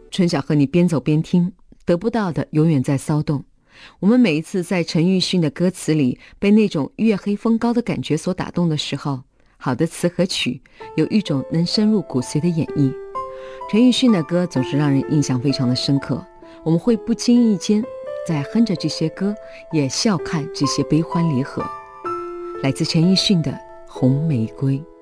春晓和你边走边听，得不到的永远在骚动。我们每一次在陈奕迅的歌词里被那种月黑风高的感觉所打动的时候，好的词和曲有一种能深入骨髓的演绎。陈奕迅的歌总是让人印象非常的深刻，我们会不经意间在哼着这些歌，也笑看这些悲欢离合。来自陈奕迅的《红玫瑰》。